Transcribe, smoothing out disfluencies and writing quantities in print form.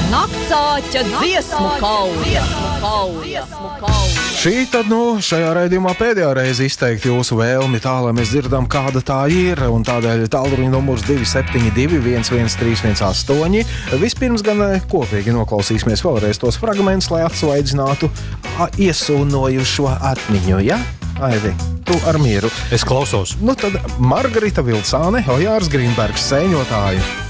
Naktsāķa dziesmu kauja. Šī tad, šajā raidījumā pēdējā reize izteikt jūsu vēlmi tā, lai mēs dzirdam, kāda tā ir, un tādēļ tālruņa numurs 272 113 Vispirms gan kopīgi noklausīsimies vēlreiz tos fragmentus, lai atsvaidzinātu iesūnojušo atmiņu, ja? Aivi, tu ar mieru. Es klausos. Tad Margarita Vilcāne, Ojārs Grīnbergs, sēņotāju.